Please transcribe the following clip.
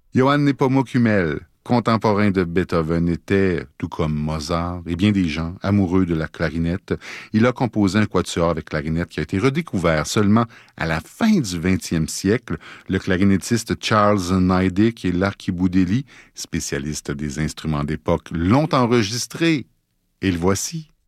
Johann Nepomuk Hummel, contemporain de Beethoven, était, tout comme Mozart et bien des gens, amoureux de la clarinette. Il a composé un quatuor avec clarinette qui a été redécouvert seulement à la fin du 20e siècle. Le clarinettiste Charles Neidig et l'Archiboudeli, spécialiste des instruments d'époque, l'ont enregistré. Et le voici.